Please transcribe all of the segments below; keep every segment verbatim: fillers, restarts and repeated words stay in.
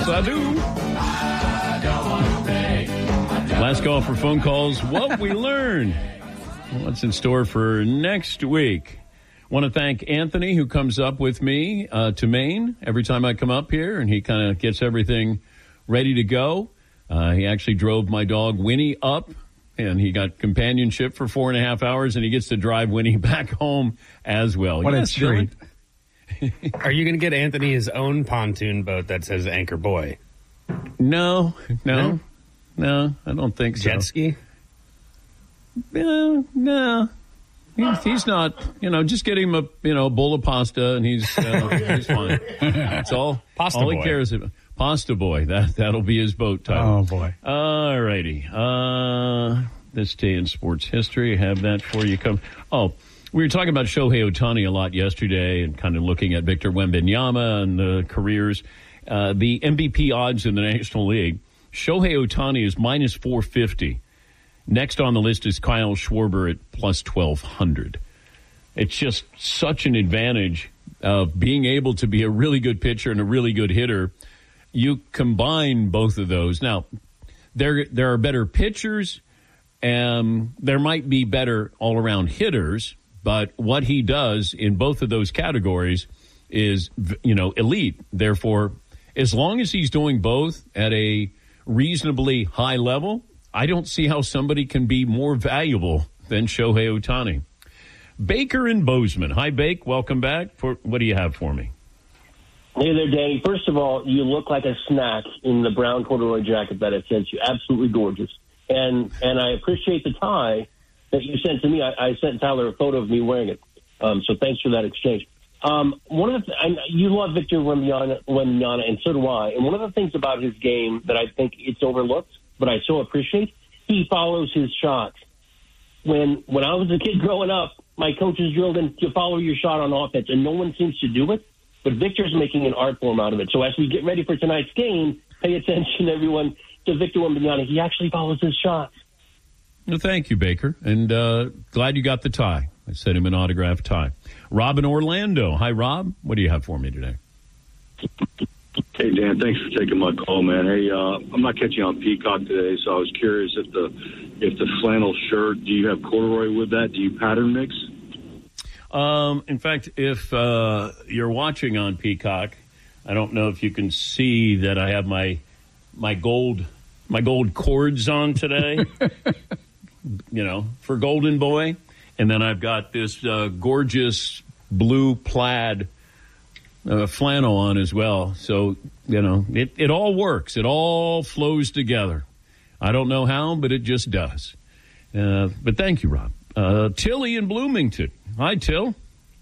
Yes, I do. Last call for phone calls. What we learned. What's in store for next week? Want to thank Anthony, who comes up with me uh, to Maine every time I come up here, and he kind of gets everything ready to go. Uh, he actually drove my dog Winnie up, and he got companionship for four and a half hours, and he gets to drive Winnie back home as well. What yes, a treat. Are you going to get Anthony his own pontoon boat that says Anchor Boy? No, no, No? no, I don't think so. Jet ski? No, no. He's, he's not, you know, just get him a, you know, bowl of pasta and he's uh, he's fine. That's all, Pasta all he boy. cares about. Pasta boy. That, that'll be his boat title. Oh, boy. All righty. Uh, this day in sports history, I have that for you. Come. Oh, we were talking about Shohei Ohtani a lot yesterday and kind of looking at Victor Wembanyama and the careers. Uh, the M V P odds in the National League, Shohei Ohtani is minus four fifty. Next on the list is Kyle Schwarber at plus twelve hundred. It's just such an advantage of being able to be a really good pitcher and a really good hitter. You combine both of those. Now, there there are better pitchers, and there might be better all-around hitters, but what he does in both of those categories is, you know, elite. Therefore, as long as he's doing both at a reasonably high level, I don't see how somebody can be more valuable than Shohei Ohtani. Baker and Bozeman. Hi, Bake. Welcome back. For, what do you have for me? Hey there, Danny. First of all, you look like a snack in the brown corduroy jacket that I sent you. Absolutely gorgeous. And and I appreciate the tie that you sent to me. I, I sent Tyler a photo of me wearing it. Um, so thanks for that exchange. Um, one of the th- I, you love Victor Wembanyama, Wembanyama, and so do I. And one of the things about his game that I think it's overlooked, but I so appreciate, he follows his shots. When when I was a kid growing up, my coaches drilled in to follow your shot on offense, and no one seems to do it. But Victor's making an art form out of it. So as we get ready for tonight's game, pay attention, everyone, to Victor Wembanyama. He actually follows his shots. Well, thank you, Baker, and uh, glad you got the tie. I sent him an autographed tie. Rob in Orlando. Hi, Rob. What do you have for me today? Hey, Dan, thanks for taking my call, man. Hey, uh, I'm not catching you on Peacock today, so I was curious if the if the flannel shirt, do you have corduroy with that? Do you pattern mix? Um, in fact, if uh, you're watching on Peacock, I don't know if you can see that I have my my gold my gold cords on today, you know, for Golden Boy. And then I've got this uh, gorgeous blue plaid uh, flannel on as well. So, you know, it, it all works. It all flows together. I don't know how, but it just does. Uh, but thank you, Rob. Uh, Tilly in Bloomington. Hi, Till.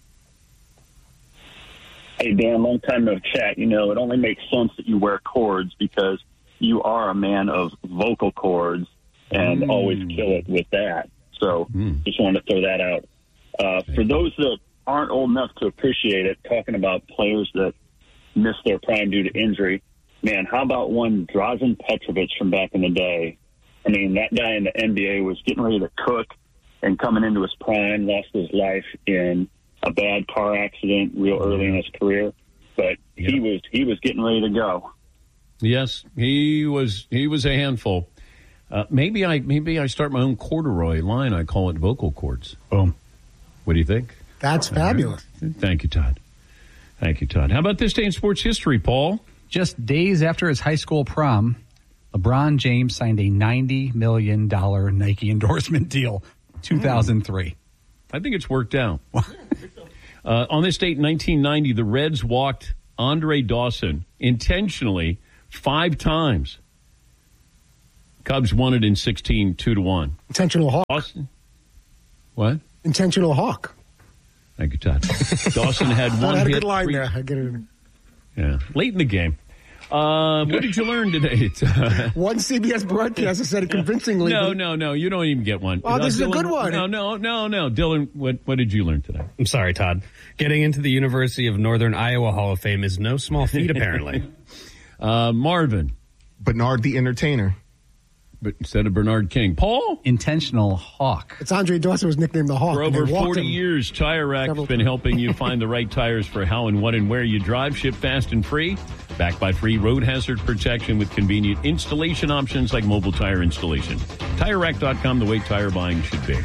Hey, Dan, long time no chat. You know, it only makes sense that you wear cords because you are a man of vocal cords and Mm. always kill it with that. So Mm. just wanted to throw that out. Uh, for those that aren't old enough to appreciate it, talking about players that missed their prime due to injury, man, how about one Drazen Petrovic from back in the day? I mean, that guy in the N B A was getting ready to cook and coming into his prime, lost his life in a bad car accident real early in his career. But he Yep. was he was getting ready to go. Yes, he was he was a handful. Uh, maybe I maybe I start my own corduroy line. I call it vocal cords. Boom. What do you think? That's fabulous. Thank you, Todd. Thank you, Todd. How about this day in sports history, Paul? Just days after his high school prom, LeBron James signed a ninety million dollars Nike endorsement deal, two thousand three. I think it's worked out. uh, on this date in nineteen ninety, the Reds walked Andre Dawson intentionally five times. Cubs won it in sixteen, two to one. Intentional hawk. Dawson? What? Intentional hawk. Thank you, Todd. Dawson had one I had a hit. good line three- there. I get it. Yeah, late in the game. Uh, what did you learn today? One C B S broadcaster said it convincingly. no, no, no. You don't even get one. Oh, this is a Dylan, good one. No, no, no, no. Dylan, what, what did you learn today? I'm sorry, Todd. Getting into the University of Northern Iowa Hall of Fame is no small feat, apparently. Uh, Marvin. Bernard the Entertainer. but instead of Bernard King. Paul? Intentional Hawk. It's Andre Dawson was nicknamed the Hawk. For and they over walked forty him years, Tire Rack's several been times. helping you find the right tires for how and what and where you drive. Ship fast and free. Backed by free road hazard protection with convenient installation options like mobile tire installation. Tire Rack dot com, the way tire buying should be.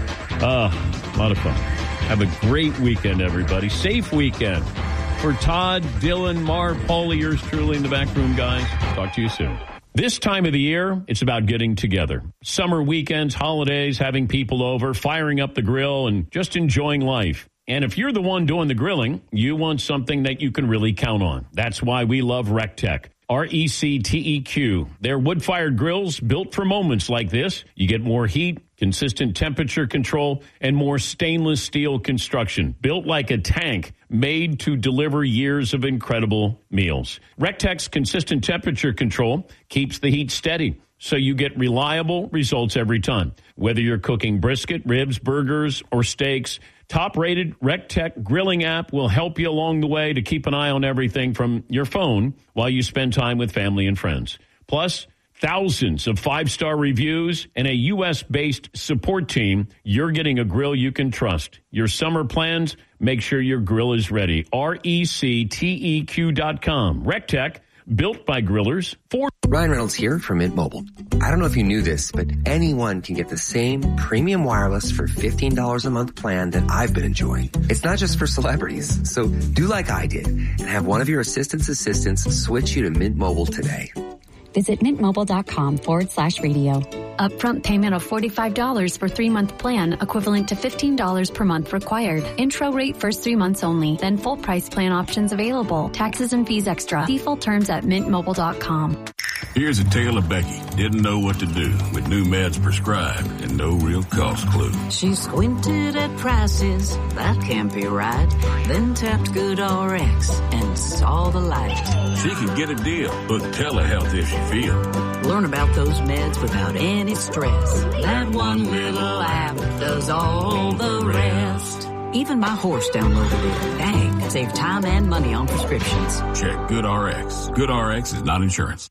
Ah, uh, a lot of fun. Have a great weekend, everybody. Safe weekend. For Todd, Dylan, Mar, Paulie, yours truly in the back room, guys. Talk to you soon. This time of the year, it's about getting together. Summer weekends, holidays, having people over, firing up the grill, and just enjoying life. And if you're the one doing the grilling, you want something that you can really count on. That's why we love RecTech. R E C T E Q. They're wood-fired grills built for moments like this. You get more heat, consistent temperature control, and more stainless steel construction. Built like a tank, made to deliver years of incredible meals. RecTech's consistent temperature control keeps the heat steady, so you get reliable results every time. Whether you're cooking brisket, ribs, burgers, or steaks, top-rated RecTech grilling app will help you along the way to keep an eye on everything from your phone while you spend time with family and friends. Plus, thousands of five-star reviews and a U S-based support team. You're getting a grill you can trust. Your summer plans, make sure your grill is ready. R E C T E Q dot com. RecTech, built by grillers for... Ryan Reynolds here from Mint Mobile. I don't know if you knew this, but anyone can get the same premium wireless for fifteen dollars a month plan that I've been enjoying. It's not just for celebrities. So do like I did and have one of your assistant's assistants switch you to Mint Mobile today. Visit mintmobile.com forward slash radio. Upfront payment of forty-five dollars for three-month plan, equivalent to fifteen dollars per month required. Intro rate first three months only, then full price plan options available. Taxes and fees extra. See full terms at mint mobile dot com. Here's a tale of Becky. Didn't know what to do with new meds prescribed and no real cost clue. She squinted at prices, that can't be right. Then tapped GoodRx and saw the light. She could get a deal, book telehealth if she feel. Learn about those meds without any stress. That one little app does all the rest. Even my horse downloaded it. Dang, save time and money on prescriptions. Check GoodRx. GoodRx is not insurance.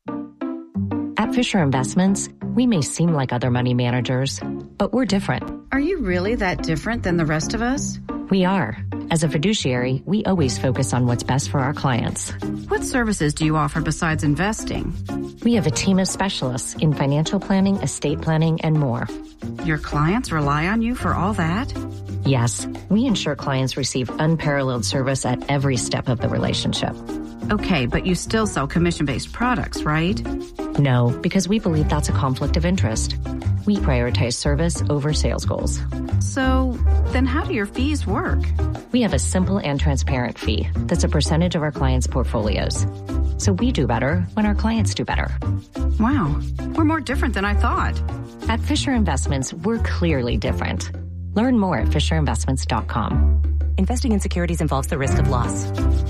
At Fisher Investments, we may seem like other money managers, but we're different. Are you really that different than the rest of us? We are. As a fiduciary, we always focus on what's best for our clients. What services do you offer besides investing? We have a team of specialists in financial planning, estate planning, and more. Your clients rely on you for all that? Yes, we ensure clients receive unparalleled service at every step of the relationship. Okay, but you still sell commission-based products, right? No, because we believe that's a conflict of interest. We prioritize service over sales goals. So, then how do your fees work? We have a simple and transparent fee that's a percentage of our clients' portfolios. So we do better when our clients do better. Wow, we're more different than I thought. At Fisher Investments, we're clearly different. Learn more at fisher investments dot com. Investing in securities involves the risk of loss.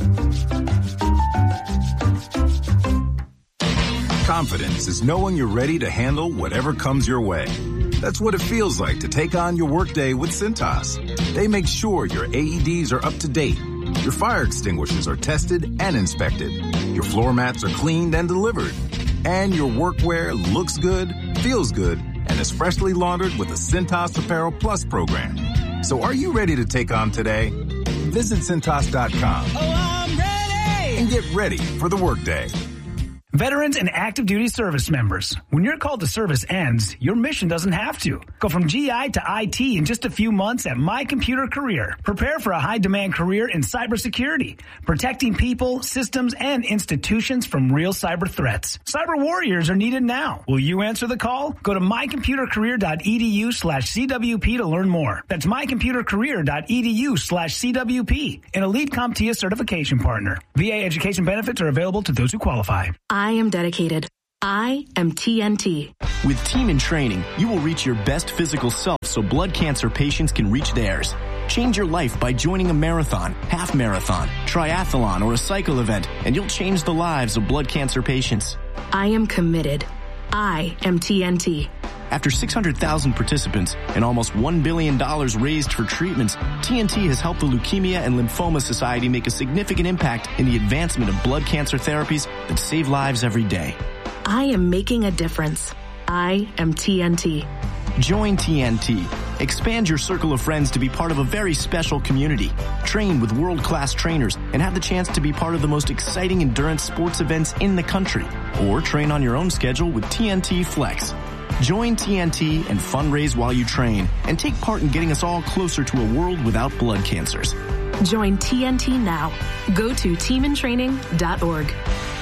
Confidence is knowing you're ready to handle whatever comes your way. That's what it feels like to take on your workday with Cintas. They make sure your A E Ds are up to date, your fire extinguishers are tested and inspected, your floor mats are cleaned and delivered, and your workwear looks good, feels good, and is freshly laundered with a Cintas Apparel Plus program. So are you ready to take on today? Visit Cintas dot com. Oh, I'm ready! And get ready for the workday. Veterans and active duty service members, when your call to service ends, your mission doesn't have to. Go from G I to I T in just a few months at My Computer Career. Prepare for a high-demand career in cybersecurity, protecting people, systems, and institutions from real cyber threats. Cyber warriors are needed now. Will you answer the call? Go to my computer career dot e d u slash C W P to learn more. That's my computer career dot e d u slash C W P, an elite CompTIA certification partner. V A education benefits are available to those who qualify. I am dedicated. I am T N T. With Team in Training, you will reach your best physical self so blood cancer patients can reach theirs. Change your life by joining a marathon, half marathon, triathlon, or a cycle event, and you'll change the lives of blood cancer patients. I am committed. I am T N T. After six hundred thousand participants and almost one billion dollars raised for treatments, T N T has helped the Leukemia and Lymphoma Society make a significant impact in the advancement of blood cancer therapies that save lives every day. I am making a difference. I am T N T. Join T N T. Expand your circle of friends to be part of a very special community. Train with world-class trainers and have the chance to be part of the most exciting endurance sports events in the country. Or train on your own schedule with T N T Flex. Join T N T and fundraise while you train and take part in getting us all closer to a world without blood cancers. Join T N T now. Go to team in training dot org.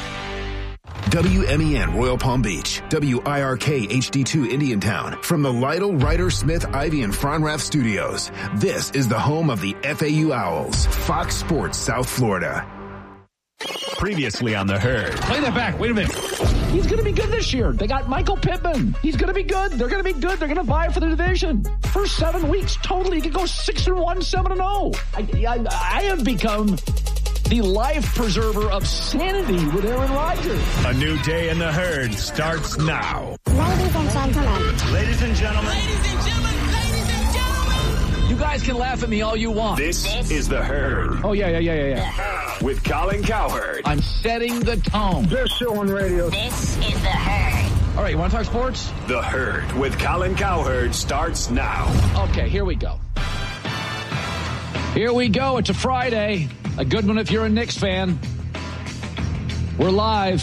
W M E N Royal Palm Beach, W I R K H D two Indiantown. From the Lytle, Ryder, Smith, Ivy, and Fronrath studios, this is the home of the F A U Owls, Fox Sports South Florida. Previously on The Herd. Play that back. Wait a minute. He's going to be good this year. They got Michael Pittman. He's going to be good. They're going to be good. They're going to vie for the division. First seven weeks, totally, he could go six and one, seven and oh. I, I, I have become the life preserver of sanity with Aaron Rodgers. A new day in The Herd starts now. Ladies and gentlemen. Ladies and gentlemen. Ladies and gentlemen. Ladies and gentlemen. You guys can laugh at me all you want. This, this is The Herd. Oh, yeah, yeah, yeah, yeah, yeah. With Colin Cowherd. I'm setting the tone. Best show on radio. This is The Herd. All right, you want to talk sports? The Herd with Colin Cowherd starts now. Okay, here we go. Here we go. It's a Friday. A good one if you're a Knicks fan. We're live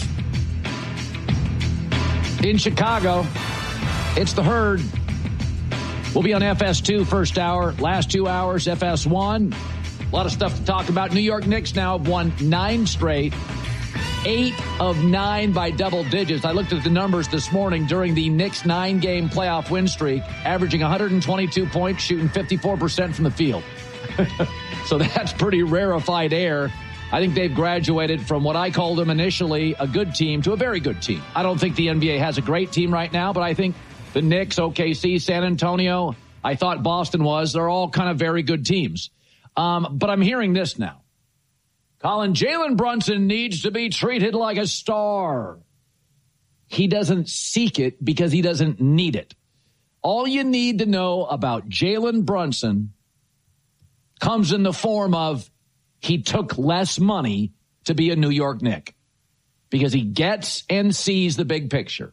in Chicago. It's The Herd. We'll be on F S two first hour. Last two hours, F S one. A lot of stuff to talk about. New York Knicks now have won nine straight. Eight of nine by double digits. I looked at the numbers this morning during the Knicks nine-game playoff win streak, averaging one hundred twenty-two points, shooting fifty-four percent from the field. So that's pretty rarefied air. I think they've graduated from what I called them initially a good team to a very good team. I don't think the N B A has a great team right now, but I think the Knicks, O K C, San Antonio, I thought Boston was, they're all kind of very good teams. Um, but I'm hearing this now. Colin, Jalen Brunson needs to be treated like a star. He doesn't seek it because he doesn't need it. All you need to know about Jalen Brunson comes in the form of he took less money to be a New York Knick because he gets and sees the big picture.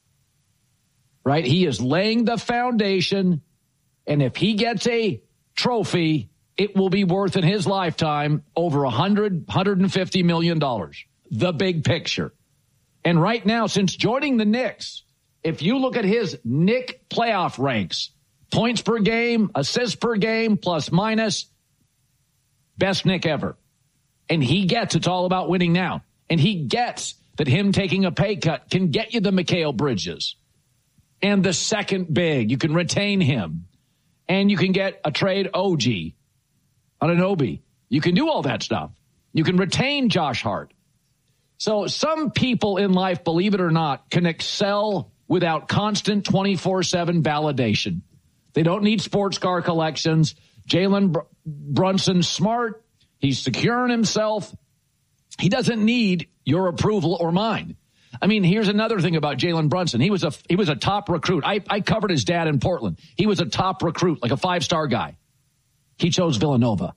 Right? He is laying the foundation, and if he gets a trophy, it will be worth in his lifetime over one hundred, one hundred fifty million dollars. The big picture. And right now, since joining the Knicks, if you look at his Knick playoff ranks, points per game, assists per game, plus minus, best Knick ever. And he gets it's all about winning now. And he gets that him taking a pay cut can get you the Mikal Bridges and the second big. You can retain him. And you can get a trade O G. Anunoby. You can do all that stuff. You can retain Josh Hart. So some people in life, believe it or not, can excel without constant twenty-four seven validation. They don't need sports car collections. Jalen Br- Brunson's smart. He's secure in himself. He doesn't need your approval or mine. I mean, here's another thing about Jalen Brunson. He was a he was a top recruit. I, I covered his dad in Portland. He was a top recruit, like a five-star guy. He chose Villanova.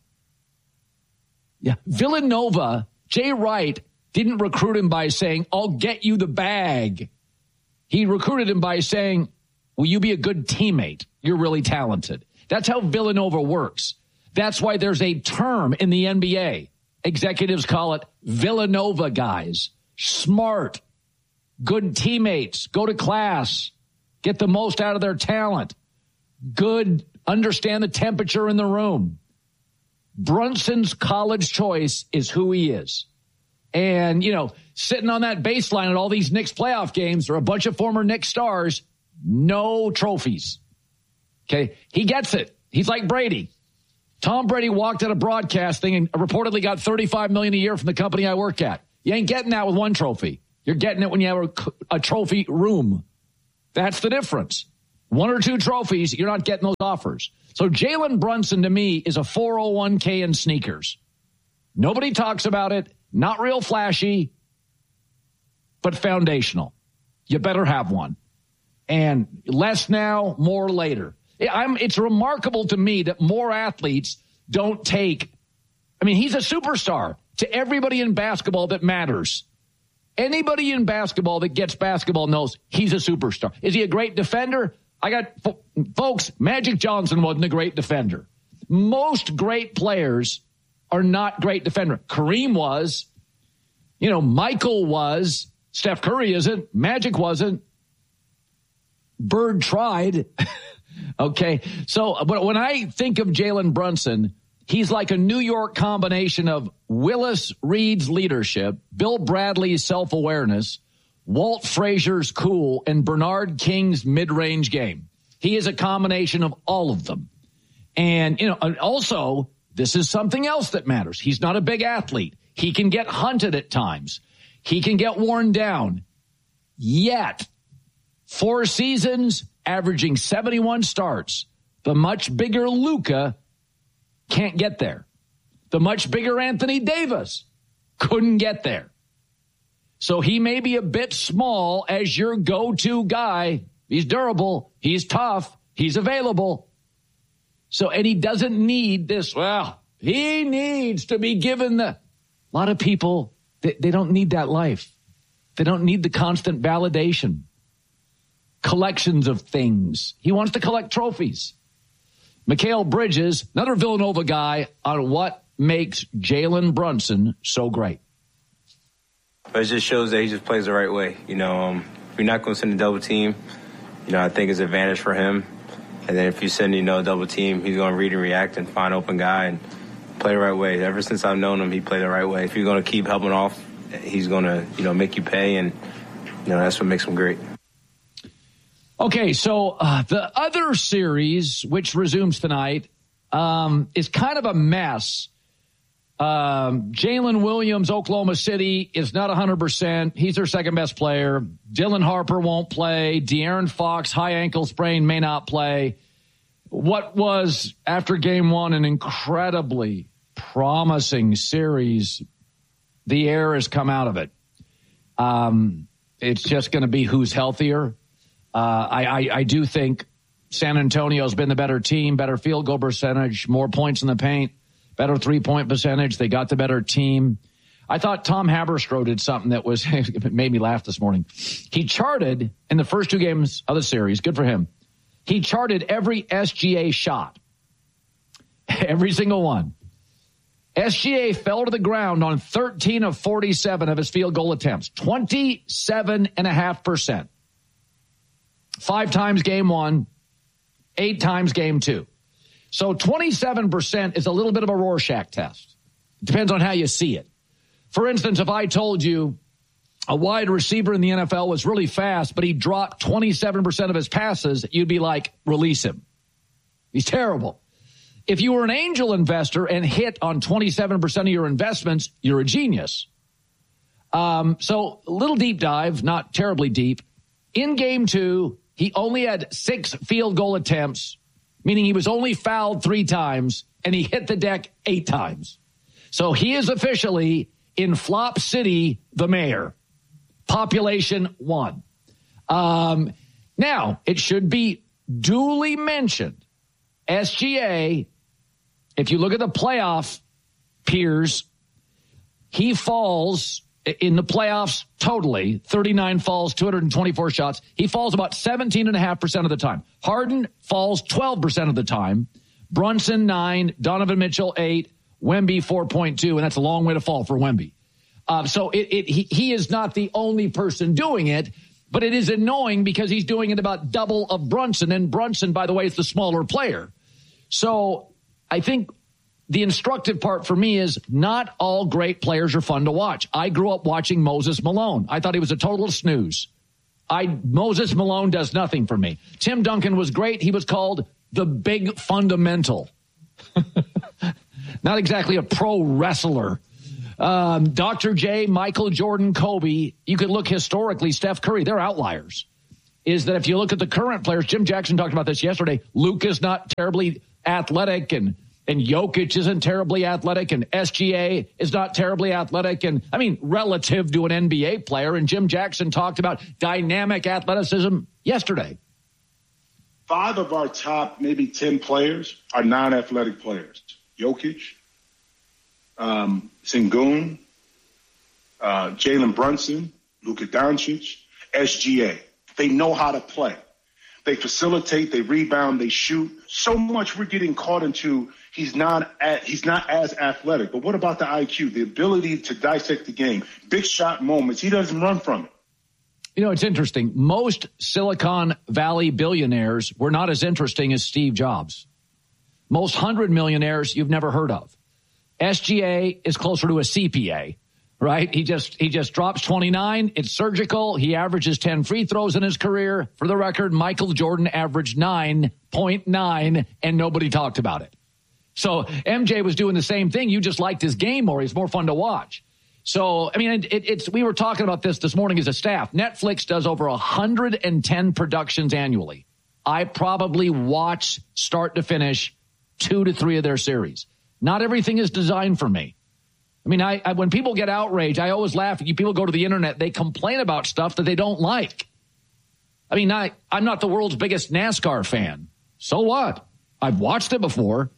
Yeah, Villanova, Jay Wright didn't recruit him by saying, I'll get you the bag. He recruited him by saying, will you be a good teammate? You're really talented. That's how Villanova works. That's why there's a term in the N B A. Executives call it Villanova guys. Smart, good teammates, go to class, get the most out of their talent, good, understand the temperature in the room. Brunson's college choice is who he is. And, you know, sitting on that baseline at all these Knicks playoff games are a bunch of former Knicks stars, no trophies. Okay, he gets it. He's like Brady. Tom Brady walked out of broadcasting and reportedly got thirty-five million dollars a year from the company I work at. You ain't getting that with one trophy. You're getting it when you have a, a trophy room. That's the difference. One or two trophies, you're not getting those offers. So Jalen Brunson, to me, is a four oh one k in sneakers. Nobody talks about it. Not real flashy, but foundational. You better have one. And less now, more later. I'm, it's remarkable to me that more athletes don't take, I mean, he's a superstar to everybody in basketball that matters. Anybody in basketball that gets basketball knows he's a superstar. Is he a great defender? I got, folks, Magic Johnson wasn't a great defender. Most great players are not great defender. Kareem was. You know, Michael was. Steph Curry isn't. Magic wasn't. Bird tried. Okay. So but when I think of Jalen Brunson, he's like a New York combination of Willis Reed's leadership, Bill Bradley's self-awareness, Walt Frazier's cool, and Bernard King's mid-range game. He is a combination of all of them. And, you know, and also, this is something else that matters. He's not a big athlete. He can get hunted at times. He can get worn down. Yet, four seasons, averaging seventy-one starts, the much bigger Luka can't get there. The much bigger Anthony Davis couldn't get there. So he may be a bit small as your go-to guy. He's durable. He's tough. He's available. So, and he doesn't need this. Well, he needs to be given the, a lot of people, they, they don't need that life. They don't need the constant validation. Collections of things. He wants to collect trophies. Mikal Bridges, another Villanova guy, on what makes Jalen Brunson so great. But it just shows that he just plays the right way. You know, um, if you're not going to send a double team, you know, I think it's an advantage for him. And then if you send, you know, a double team, he's going to read and react and find open guy and play the right way. Ever since I've known him, he played the right way. If you're going to keep helping off, he's going to, you know, make you pay. And, you know, that's what makes him great. Okay, so uh, the other series, which resumes tonight, um, is kind of a mess. Um, Jalen Williams, Oklahoma City, is not one hundred percent. He's their second-best player. Dylan Harper won't play. De'Aaron Fox, high ankle sprain, may not play. What was, after game one, an incredibly promising series, the air has come out of it. Um, it's just going to be who's healthier. Uh, I, I, I do think San Antonio's been the better team, better field goal percentage, more points in the paint, better three-point percentage. They got the better team. I thought Tom Haberstroh did something that was it made me laugh this morning. He charted in the first two games of the series. Good for him. He charted every S G A shot, every single one. S G A fell to the ground on thirteen of forty-seven of his field goal attempts, twenty-seven point five percent. Five times game one, eight times game two. So twenty-seven percent is a little bit of a Rorschach test. It depends on how you see it. For instance, if I told you a wide receiver in the N F L was really fast, but he dropped twenty-seven percent of his passes, you'd be like, release him. He's terrible. If you were an angel investor and hit on twenty-seven percent of your investments, you're a genius. Um, so a little deep dive, not terribly deep. In game two, he only had six field goal attempts, meaning he was only fouled three times, and he hit the deck eight times. So he is officially in Flop City, the mayor. Population one. Um, now, it should be duly mentioned, S G A, if you look at the playoff peers, he falls in the playoffs totally, thirty-nine falls, two hundred twenty-four shots. He falls about seventeen point five percent of the time. Harden falls twelve percent of the time. Brunson, nine. Donovan Mitchell, eight. Wemby, four point two, and that's a long way to fall for Wemby. Uh, so it, it, he, he is not the only person doing it, but it is annoying because he's doing it about double of Brunson, and Brunson, by the way, is the smaller player. So I think the instructive part for me is not all great players are fun to watch. I grew up watching Moses Malone. I thought he was a total snooze. I Moses Malone does nothing for me. Tim Duncan was great. He was called the big fundamental. Not exactly a pro wrestler. Um, Doctor J, Michael Jordan, Kobe, you could look historically, Steph Curry, they're outliers. Is that if you look at the current players, Jim Jackson talked about this yesterday, Luke is not terribly athletic, and and Jokic isn't terribly athletic, and S G A is not terribly athletic, and I mean, relative to an N B A player, and Jim Jackson talked about dynamic athleticism yesterday. Five of our top maybe ten players are non-athletic players. Jokic, um, Sengun, uh, Jalen Brunson, Luka Doncic, S G A. They know how to play. They facilitate, they rebound, they shoot. So much we're getting caught into he's not at, he's not as athletic. But what about the I Q, the ability to dissect the game, big shot moments? He doesn't run from it. You know, it's interesting. Most Silicon Valley billionaires were not as interesting as Steve Jobs. Most hundred millionaires you've never heard of. S G A is closer to a C P A, right? He just he just drops twenty-nine. It's surgical. He averages ten free throws in his career. For the record, Michael Jordan averaged nine point nine, and nobody talked about it. So M J was doing the same thing. You just liked his game more. He's more fun to watch. So, I mean, it, it's we were talking about this this morning as a staff. Netflix does over one hundred ten productions annually. I probably watch start to finish two to three of their series. Not everything is designed for me. I mean, I, I when people get outraged, I always laugh. You people go to the internet, they complain about stuff that they don't like. I mean, I, I'm not the world's biggest NASCAR fan. So what? I've watched it before.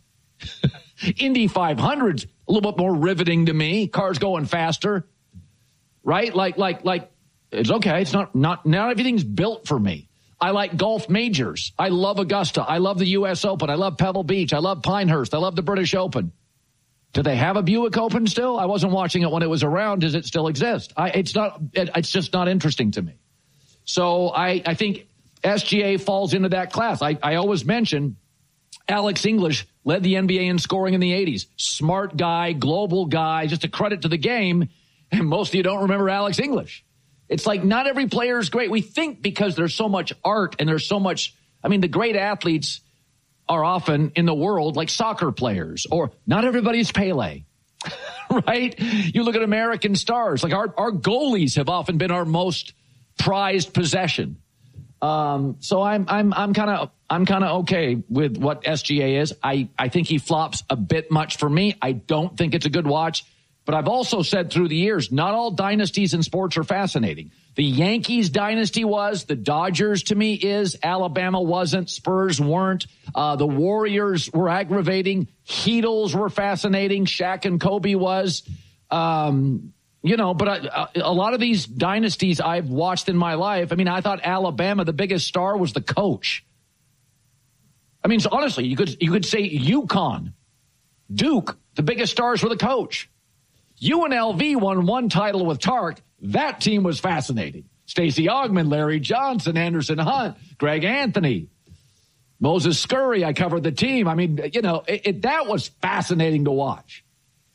Indy five hundred's a little bit more riveting to me. Cars going faster, right? Like, like, like, it's okay. It's not, not, not everything's built for me. I like golf majors. I love Augusta. I love the U S Open. I love Pebble Beach. I love Pinehurst. I love the British Open. Do they have a Buick Open still? I wasn't watching it when it was around. Does it still exist? I, it's not, it, it's just not interesting to me. So I, I think S G A falls into that class. I, I always mention Alex English led the N B A in scoring in the eighties. Smart guy, global guy, just a credit to the game. And most of you don't remember Alex English. It's like not every player is great. We think because there's so much art and there's so much, I mean, the great athletes are often in the world like soccer players, or not everybody's Pele, right? You look at American stars, like our, our goalies have often been our most prized possession. Um, so I'm, I'm, I'm kind of, I'm kind of okay with what S G A is. I, I think he flops a bit much for me. I don't think it's a good watch, but I've also said through the years, not all dynasties in sports are fascinating. The Yankees dynasty was, the Dodgers to me is, Alabama wasn't, Spurs weren't, uh, the Warriors were aggravating, Heatles were fascinating, Shaq and Kobe was, um, You know, but I, a lot of these dynasties I've watched in my life, I mean, I thought Alabama, the biggest star was the coach. I mean, so honestly, you could you could say UConn, Duke, the biggest stars were the coach. U N L V won one title with Tark. That team was fascinating. Stacey Augmon, Larry Johnson, Anderson Hunt, Greg Anthony, Moses Scurry. I covered the team. I mean, you know, it, it, that was fascinating to watch.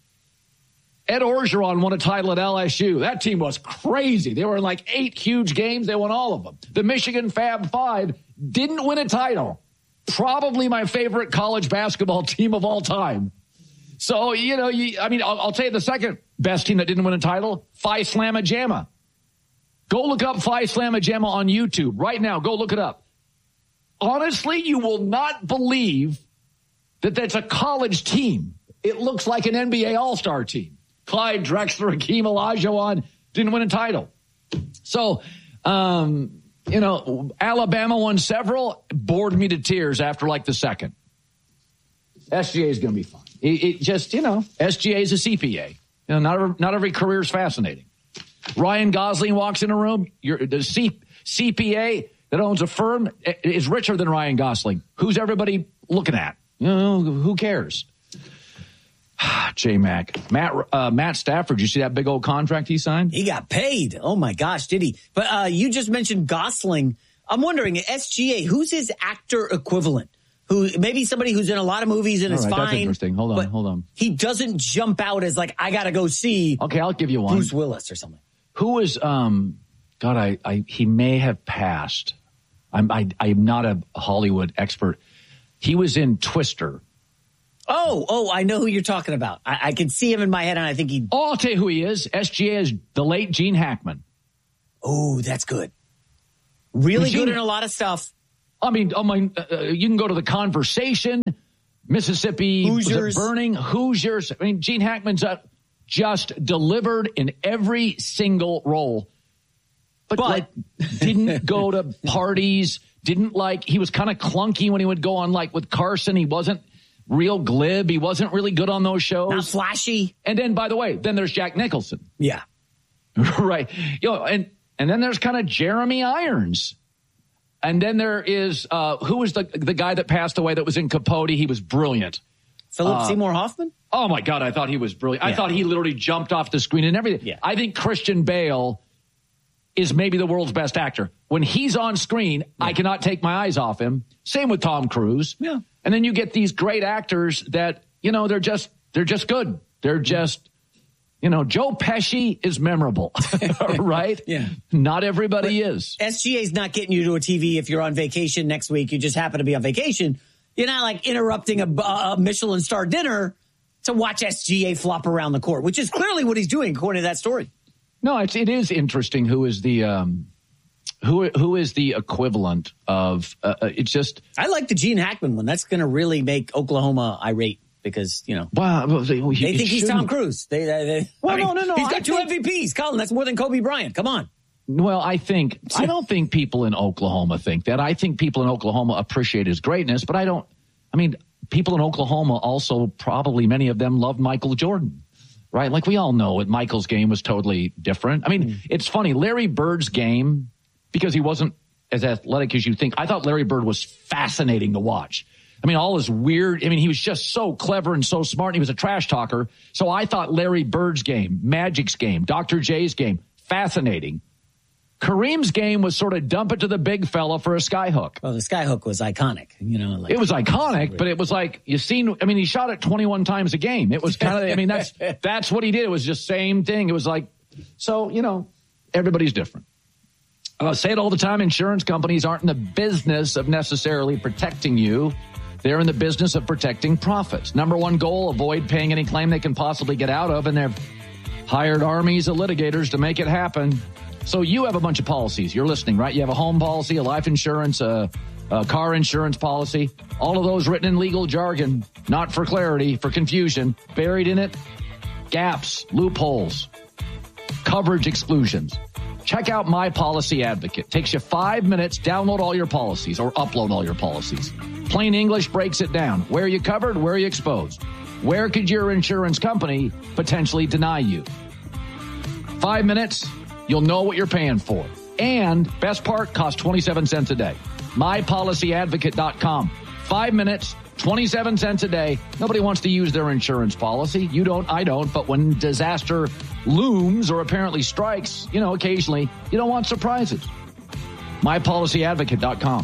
Ed Orgeron won a title at L S U. That team was crazy. They were in like eight huge games. They won all of them. The Michigan Fab Five didn't win a title. Probably my favorite college basketball team of all time. So, you know, you, I mean, I'll, I'll tell you the second best team that didn't win a title, Phi Slamma Jamma. Go look up Phi Slamma Jamma on YouTube right now. Go look it up. Honestly, you will not believe that that's a college team. It looks like an N B A All-Star team. Clyde Drexler, Hakeem Olajuwon didn't win a title. So, um, you know, Alabama won several, bored me to tears after like the second. S G A is going to be fine. It, it just, you know, S G A is a C P A. You know, not every, not every career is fascinating. Ryan Gosling walks in a room. You're, the C, C P A that owns a firm is richer than Ryan Gosling. Who's everybody looking at? You know, who cares? J-Mac. Matt uh, Matt Stafford, you see that big old contract he signed? He got paid. Oh, my gosh, did he? But uh, you just mentioned Gosling. I'm wondering, S G A, who's his actor equivalent? Who maybe somebody who's in a lot of movies and All is right, fine. That's interesting. Hold on, hold on. He doesn't jump out as like, I got to go see. Okay, I'll give you one. Bruce Willis or something. Who is, um, God, I, I, he may have passed. I'm, I, I'm not a Hollywood expert. He was in Twister. Oh, oh, I know who you're talking about. I, I can see him in my head, and I think he... Oh, I'll tell you who he is. S G A is the late Gene Hackman. Oh, that's good. Really good in a lot of stuff. I mean, I mean uh, you can go to The Conversation, Mississippi Hoosiers. Burning, Hoosiers. I mean, Gene Hackman's uh, just delivered in every single role. But, but like, didn't go to parties, didn't like... He was kind of clunky when he would go on, like, with Carson. He wasn't real glib. He wasn't really good on those shows. Not flashy. And then, by the way, then there's Jack Nicholson. Yeah. Right. You know, and And then there's kind of Jeremy Irons. And then there is, uh, who was the the guy that passed away that was in Capote? He was brilliant. Philip uh, Seymour Hoffman? Oh, my God. I thought he was brilliant. Yeah. I thought he literally jumped off the screen and everything. Yeah. I think Christian Bale is maybe the world's best actor. When he's on screen, yeah. I cannot take my eyes off him. Same with Tom Cruise. Yeah. And then you get these great actors that, you know, they're just they're just good. They're just, you know, Joe Pesci is memorable, right? Yeah. Not everybody but is. S G A's not getting you to a T V if you're on vacation next week. You just happen to be on vacation. You're not like interrupting a, a Michelin star dinner to watch S G A flop around the court, which is clearly what he's doing according to that story. No, it's, it is interesting who is the um, who who is the equivalent of uh, it's just. I like the Gene Hackman one. That's going to really make Oklahoma irate because you know. Wow, well, they, well, they think he's Tom Cruise. They, they, they well, I mean, no, no, no. He's got I two think, M V Ps, Colin. That's more than Kobe Bryant. Come on. Well, I think I don't think people in Oklahoma think that. I think people in Oklahoma appreciate his greatness, but I don't. I mean, people in Oklahoma also probably many of them love Michael Jordan. Right? Like we all know it. Michael's game was totally different. I mean, mm. it's funny. Larry Bird's game, because he wasn't as athletic as you think. I thought Larry Bird was fascinating to watch. I mean, all his weird, I mean, he was just so clever and so smart. And he was a trash talker. So I thought Larry Bird's game, Magic's game, Doctor J's game, fascinating. Kareem's game was sort of dump it to the big fella for a skyhook. Well, the skyhook was iconic. You know, like, it was iconic, but it was like you seen. I mean, he shot it twenty-one times a game. It was kind of. I mean, that's that's what he did. It was just same thing. It was like, so you know, everybody's different. I say it all the time. Insurance companies aren't in the business of necessarily protecting you. They're in the business of protecting profits. Number one goal: avoid paying any claim they can possibly get out of, and they've hired armies of litigators to make it happen. So you have a bunch of policies. You're listening, right? You have a home policy, a life insurance, a, a car insurance policy. All of those written in legal jargon, not for clarity, for confusion. Buried in it, gaps, loopholes, coverage exclusions. Check out My Policy Advocate. Takes you five minutes. Download all your policies or upload all your policies. Plain English breaks it down. Where are you covered? Where are you exposed? Where could your insurance company potentially deny you? Five minutes. You'll know what you're paying for. And best part, costs twenty-seven cents a day. my policy advocate dot com. Five minutes, twenty-seven cents a day. Nobody wants to use their insurance policy. You don't, I don't. But when disaster looms or apparently strikes, you know, occasionally, you don't want surprises. my policy advocate dot com.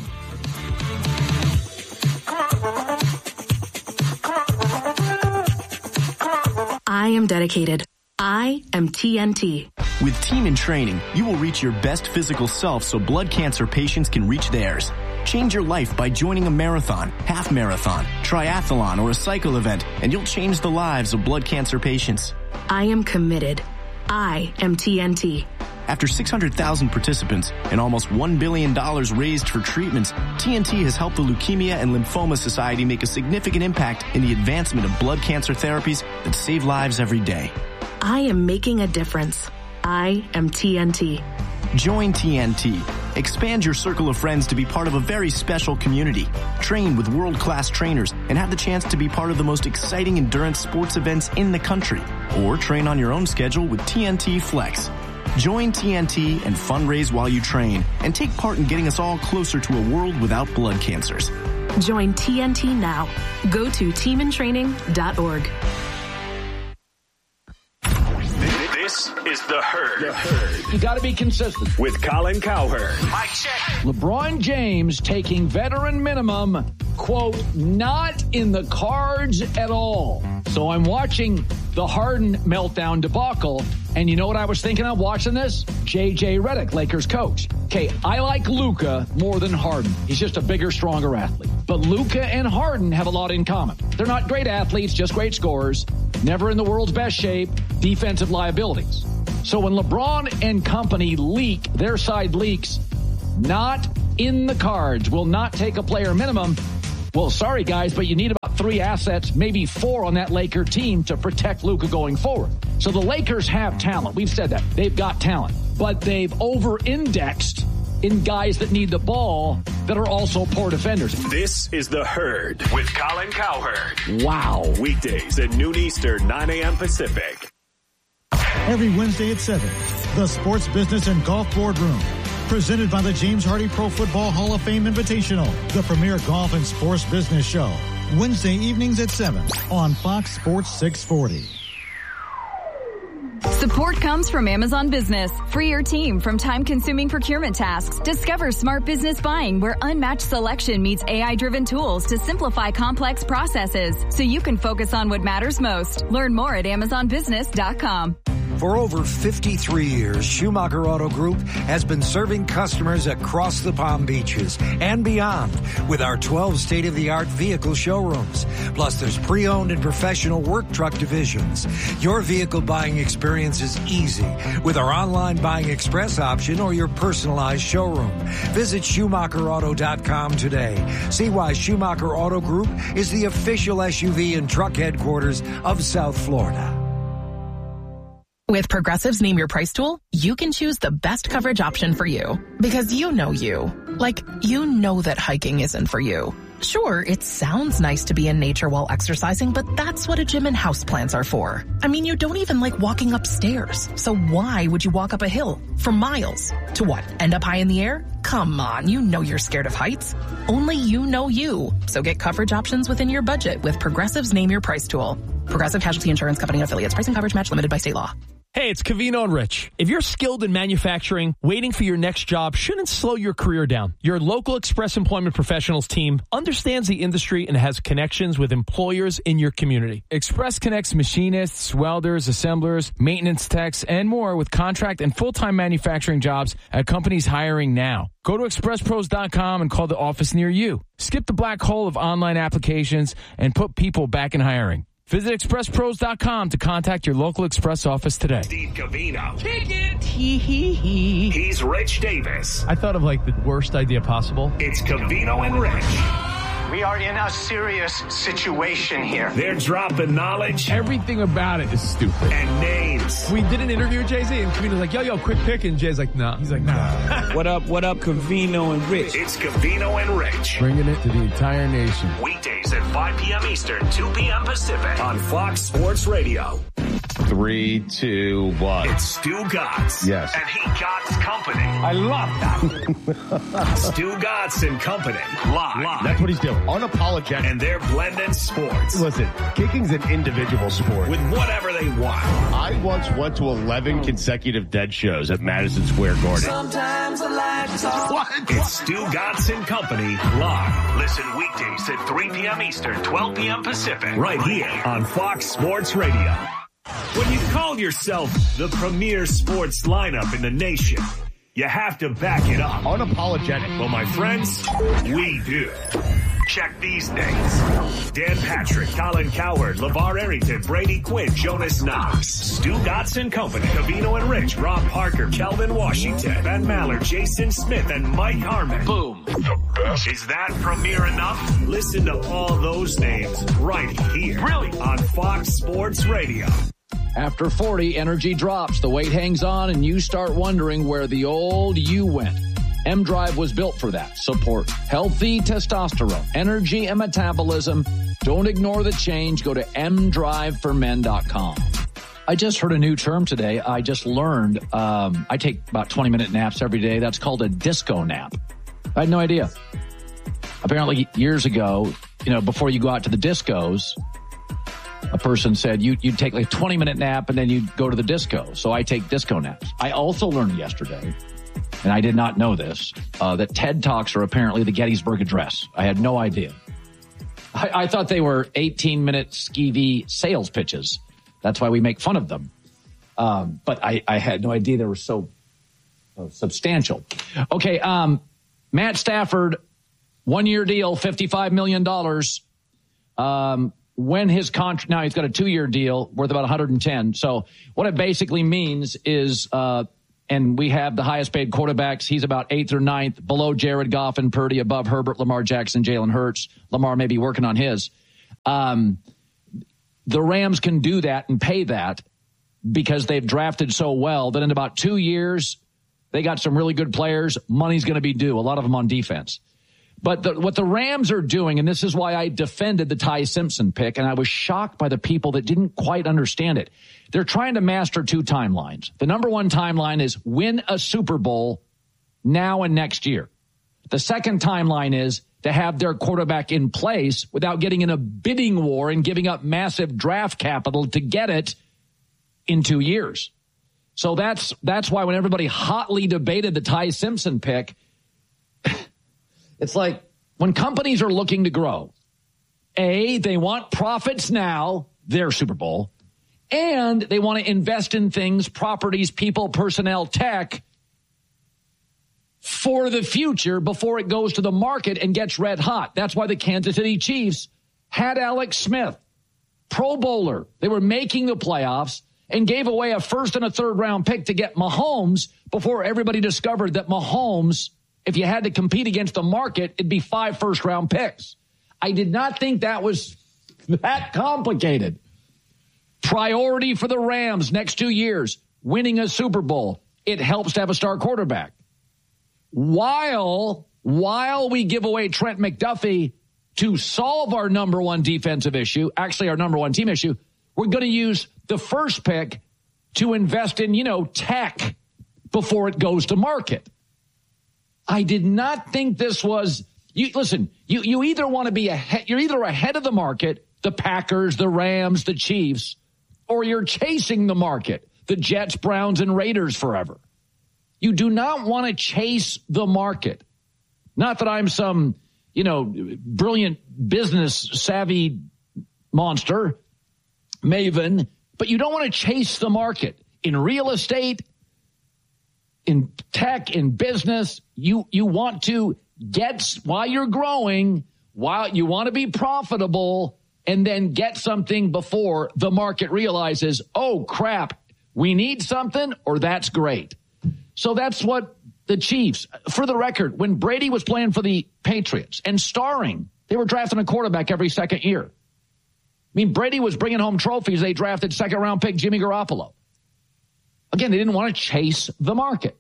I am dedicated. I am T N T. With Team in Training, you will reach your best physical self so blood cancer patients can reach theirs. Change your life by joining a marathon, half marathon, triathlon, or a cycle event, and you'll change the lives of blood cancer patients. I am committed. I am T N T. After six hundred thousand participants and almost one billion dollars raised for treatments, T N T has helped the Leukemia and Lymphoma Society make a significant impact in the advancement of blood cancer therapies that save lives every day. I am making a difference. I am T N T. Join T N T. Expand your circle of friends to be part of a very special community. Train with world-class trainers and have the chance to be part of the most exciting endurance sports events in the country. Or train on your own schedule with T N T Flex. Join T N T and fundraise while you train and take part in getting us all closer to a world without blood cancers. Join T N T now. Go to team in training dot org. This is The Herd. The Herd. You got to be consistent. With Colin Cowherd. Mike check. LeBron James taking veteran minimum, quote, not in the cards at all. So I'm watching the Harden meltdown debacle, and you know what I was thinking of watching this? J J Redick, Lakers coach. Okay, I like Luka more than Harden. He's just a bigger, stronger athlete. But Luka and Harden have a lot in common. They're not great athletes, just great scorers. Never in the world's best shape, defensive liabilities. So when LeBron and company leak, their side leaks, not in the cards, will not take a player minimum. Well, sorry, guys, but you need about three assets, maybe four on that Laker team to protect Luka going forward. So the Lakers have talent. We've said that. They've got talent. But they've over-indexed in guys that need the ball that are also poor defenders. This is The Herd with Colin Cowherd. Wow. Weekdays at noon Eastern, nine a.m. Pacific. Every Wednesday at seven. The Sports Business and Golf Boardroom. Presented by the James Hardy Pro Football Hall of Fame Invitational, the premier golf and sports business show. Wednesday evenings at seven on Fox Sports six forty. Support comes from Amazon Business. Free your team from time-consuming procurement tasks. Discover smart business buying where unmatched selection meets A I-driven tools to simplify complex processes so you can focus on what matters most. Learn more at amazon business dot com. For over fifty-three years, Schumacher Auto Group has been serving customers across the Palm Beaches and beyond with our twelve state-of-the-art vehicle showrooms. Plus, there's pre-owned and professional work truck divisions. Your vehicle buying experience is easy with our online buying express option or your personalized showroom. Visit Schumacher Auto dot com today. See why Schumacher Auto Group is the official S U V and truck headquarters of South Florida. With Progressive's Name Your Price tool, you can choose the best coverage option for you. Because you know you. Like, you know that hiking isn't for you. Sure, it sounds nice to be in nature while exercising, but that's what a gym and houseplants are for. I mean, you don't even like walking upstairs. So why would you walk up a hill for miles? To what, end up high in the air? Come on, you know you're scared of heights. Only you know you. So get coverage options within your budget with Progressive's Name Your Price tool. Progressive Casualty Insurance Company and Affiliates. Price and coverage match limited by state law. Hey, it's Covino and Rich. If you're skilled in manufacturing, waiting for your next job shouldn't slow your career down. Your local Express Employment Professionals team understands the industry and has connections with employers in your community. Express connects machinists, welders, assemblers, maintenance techs, and more with contract and full-time manufacturing jobs at companies hiring now. Go to express pros dot com and call the office near you. Skip the black hole of online applications and put people back in hiring. Visit express pros dot com to contact your local Express office today. Steve Covino. Kick it. Hee hee hee. He's Rich Davis. I thought of like the worst idea possible. It's Covino and Rich. We are in a serious situation here. They're dropping knowledge. Everything about it is stupid. And names. We did an interview with Jay-Z, and Covino's like, yo, yo, quick pick. And Jay's like, nah. He's like, nah. What up, what up, Covino and Rich? It's Covino and Rich. Bringing it to the entire nation. Weekdays at five p.m. Eastern, two p.m. Pacific on Fox Sports Radio. Three, two, one. It's Stu Gatz. Yes. And he Gatz Company. I love that. Stu Gatz and Company. Live. Live. That's what he's doing. Unapologetic. And they're blending sports. Listen, kicking's an individual sport. With whatever they want. I once went to eleven consecutive dead shows at Madison Square Garden. Sometimes I like to talk. What? It's Stu Gatz and Company live. Listen weekdays at three p.m. Eastern, twelve p.m. Pacific. Right here on Fox Sports Radio. When you call yourself the premier sports lineup in the nation, you have to back it up. Unapologetic. Well, my friends, we do. Check these names. Dan Patrick, Colin Cowherd, LeVar Arrington, Brady Quinn, Jonas Knox, Stu Gatz and Company, Covino and Rich, Rob Parker, Kelvin Washington, Ben Maller, Jason Smith, and Mike Harmon. Boom. The best. Is that premier enough? Listen to all those names right here. Really? On Fox Sports Radio. After forty, energy drops, the weight hangs on, and you start wondering where the old you went. M-Drive was built for that. Support healthy testosterone, energy, and metabolism. Don't ignore the change. Go to m drive for men dot com. I just heard a new term today. I just learned. Um, I take about twenty-minute naps every day. That's called a disco nap. I had no idea. Apparently, years ago, you know, before you go out to the discos, a person said you, you'd take like a twenty-minute nap and then you'd go to the disco. So I take disco naps. I also learned yesterday, and I did not know this, uh, that TED Talks are apparently the Gettysburg Address. I had no idea. I, I thought they were eighteen-minute skeevy sales pitches. That's why we make fun of them. Um, but I, I had no idea they were so uh, substantial. Okay, um, Matt Stafford, one-year deal, fifty-five million dollars. Um, when his contract, now he's got a two-year deal worth about one hundred ten. So what it basically means is, uh, and we have the highest paid quarterbacks. He's about eighth or ninth, below Jared Goff and Purdy, above Herbert, Lamar Jackson, Jalen Hurts. Lamar may be working on his. Um, the Rams can do that and pay that because they've drafted so well that in about two years, they got some really good players. Money's going to be due, a lot of them on defense. But the, what the Rams are doing, and this is why I defended the Ty Simpson pick, and I was shocked by the people that didn't quite understand it. They're trying to master two timelines. The number one timeline is win a Super Bowl now and next year. The second timeline is to have their quarterback in place without getting in a bidding war and giving up massive draft capital to get it in two years. So that's that's why when everybody hotly debated the Ty Simpson pick, it's like when companies are looking to grow, A, they want profits now, their Super Bowl, and they want to invest in things, properties, people, personnel, tech for the future before it goes to the market and gets red hot. That's why the Kansas City Chiefs had Alex Smith, Pro Bowler. They were making the playoffs and gave away a first and a third round pick to get Mahomes before everybody discovered that Mahomes, if you had to compete against the market, it'd be five first round picks. I did not think that was that complicated. Priority for the Rams next two years, winning a Super Bowl. It helps to have a star quarterback. While, while we give away Trent McDuffie to solve our number one defensive issue, actually our number one team issue, we're going to use the first pick to invest in, you know, tech before it goes to market. I did not think this was, you listen, you, you either want to be ahead, you're either ahead of the market, the Packers, the Rams, the Chiefs, or you're chasing the market, the Jets, Browns, and Raiders forever. You do not want to chase the market. Not that I'm some, you know, brilliant business savvy monster, maven, but you don't want to chase the market. In real estate, in tech, in business, you, you want to get, while you're growing, while you want to be profitable, and then get something before the market realizes, oh, crap, we need something, or that's great. So that's what the Chiefs, for the record, when Brady was playing for the Patriots and starring, they were drafting a quarterback every second year. I mean, Brady was bringing home trophies. They drafted second-round pick Jimmy Garoppolo. Again, they didn't want to chase the market.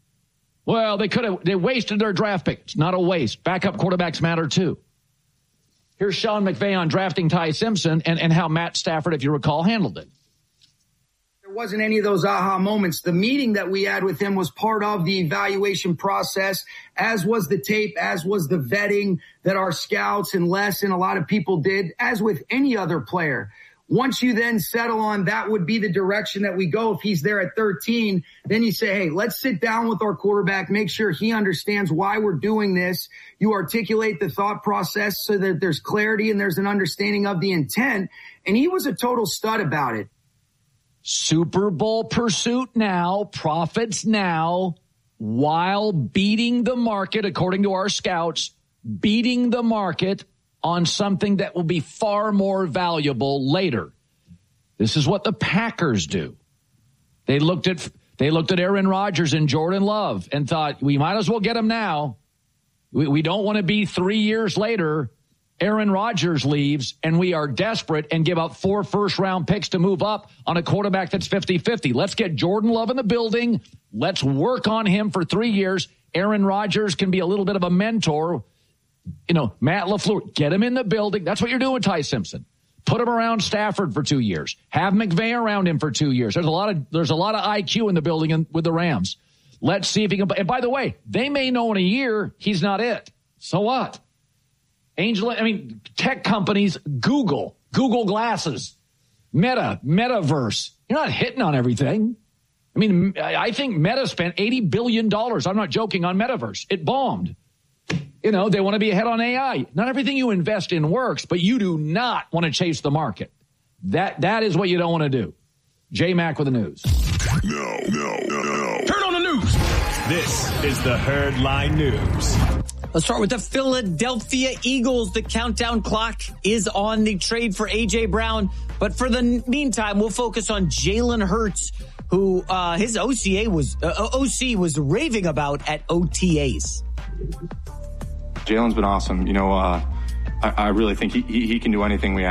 Well, they could have, they wasted their draft pick. It's not a waste. Backup quarterbacks matter too. Here's Sean McVay on drafting Ty Simpson and, and how Matt Stafford, if you recall, handled it. There wasn't any of those aha moments. The meeting that we had with him was part of the evaluation process, as was the tape, as was the vetting that our scouts and Les and a lot of people did, as with any other player. Once you then settle on that would be the direction that we go. If he's there at thirteen, then you say, hey, let's sit down with our quarterback, make sure he understands why we're doing this. You articulate the thought process so that there's clarity and there's an understanding of the intent. And he was a total stud about it. Super Bowl pursuit now, profits now, while beating the market, according to our scouts, beating the market on something that will be far more valuable later. This is what the Packers do. They looked at they looked at Aaron Rodgers and Jordan Love and thought, we might as well get him now. We, we don't want to be three years later. Aaron Rodgers leaves, and we are desperate and give up four first-round picks to move up on a quarterback that's fifty-fifty. Let's get Jordan Love in the building. Let's work on him for three years. Aaron Rodgers can be a little bit of a mentor. You know, Matt LaFleur, get him in the building. That's what you're doing with Ty Simpson. Put him around Stafford for two years. Have McVay around him for two years. There's a lot of there's a lot of I Q in the building in, with the Rams. Let's see if he can. And by the way, they may know in a year he's not it. So what? Angel, I mean, tech companies, Google, Google Glasses, Meta, Metaverse. You're not hitting on everything. I mean, I think Meta spent eighty billion dollars. I'm not joking on Metaverse. It bombed. You know, they want to be ahead on A I. Not everything you invest in works, but you do not want to chase the market. That That is what you don't want to do. J-Mac with the news. No, no, no, no. Turn on the news. This is the Herd Line News. Let's start with the Philadelphia Eagles. The countdown clock is on the trade for A J. Brown. But for the meantime, we'll focus on Jalen Hurts, who uh, his O C A was uh, O C was raving about at O T As. Jalen's been awesome. You know, uh, I, I really think he, he, he can do anything we ask.